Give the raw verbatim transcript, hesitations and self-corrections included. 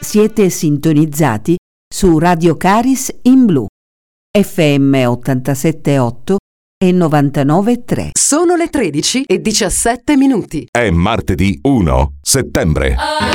Siete sintonizzati su Radio Caris in Blu, F M ottantasette virgola otto e novantanove virgola tre. Sono le tredici e diciassette minuti. È martedì primo settembre.